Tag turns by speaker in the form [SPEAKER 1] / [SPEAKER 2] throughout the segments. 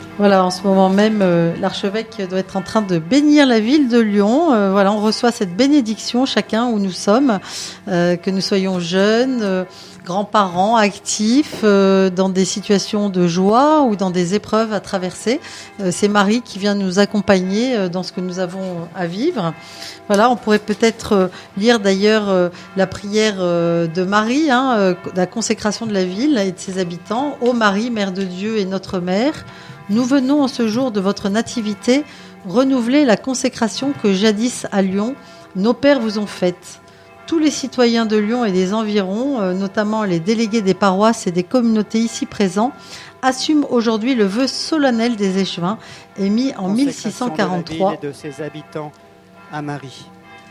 [SPEAKER 1] Voilà, en ce moment même, l'archevêque doit être en train de bénir la ville de Lyon. Voilà, on reçoit cette bénédiction chacun où nous sommes, que nous soyons jeunes, grands-parents, actifs, dans des situations de joie ou dans des épreuves à traverser. C'est Marie qui vient nous accompagner dans ce que nous avons à vivre. Voilà, on pourrait peut-être lire d'ailleurs la prière de Marie, la consécration de la ville et de ses habitants. Ô Marie, Mère de Dieu et notre Mère, nous venons en ce jour de votre nativité renouveler la consécration que jadis à Lyon, nos pères vous ont faite. Tous les citoyens de Lyon et des environs, notamment les délégués des paroisses et des communautés ici présents, assument aujourd'hui le vœu solennel des échevins émis en 1643.
[SPEAKER 2] De ses habitants à Marie.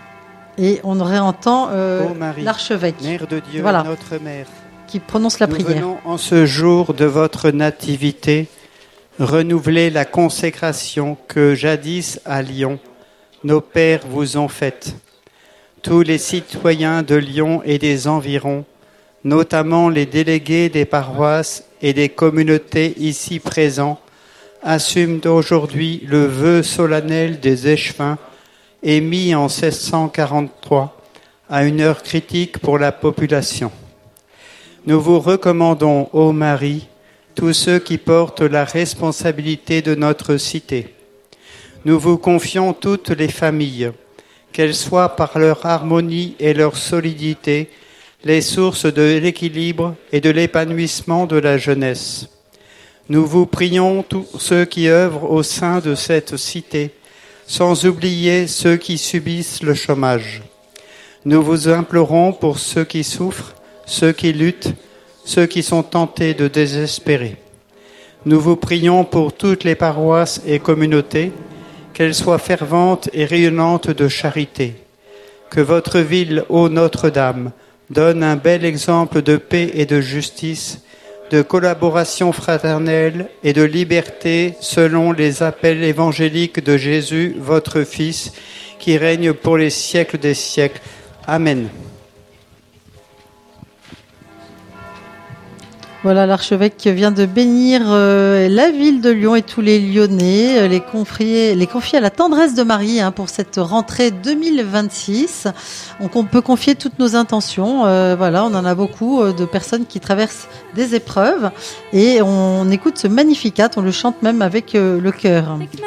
[SPEAKER 1] Et on réentend l'archevêque,
[SPEAKER 2] Mère de Dieu,
[SPEAKER 1] voilà,
[SPEAKER 2] notre Mère,
[SPEAKER 1] qui prononce la prière.
[SPEAKER 2] Nous venons en ce jour de votre nativité renouveler la consécration que jadis à Lyon, nos pères vous ont faite. Tous les citoyens de Lyon et des environs, notamment les délégués des paroisses et des communautés ici présents, assument aujourd'hui le vœu solennel des échevins émis en 1643 à une heure critique pour la population. Nous vous recommandons, ô Marie, tous ceux qui portent la responsabilité de notre cité. Nous vous confions toutes les familles, qu'elles soient par leur harmonie et leur solidité, les sources de l'équilibre et de l'épanouissement de la jeunesse. Nous vous prions tous ceux qui œuvrent au sein de cette cité, sans oublier ceux qui subissent le chômage. Nous vous implorons pour ceux qui souffrent, ceux qui luttent, ceux qui sont tentés de désespérer. Nous vous prions pour toutes les paroisses et communautés, qu'elles soient ferventes et rayonnantes de charité. Que votre ville, ô Notre-Dame, donne un bel exemple de paix et de justice, de collaboration fraternelle et de liberté selon les appels évangéliques de Jésus, votre Fils, qui règne pour les siècles des siècles. Amen.
[SPEAKER 1] Voilà, l'archevêque vient de bénir la ville de Lyon et tous les Lyonnais, les confier à la tendresse de Marie pour cette rentrée 2026. Donc on peut confier toutes nos intentions. Voilà, on en a beaucoup de personnes qui traversent des épreuves et on écoute ce Magnificat, on le chante même avec le cœur.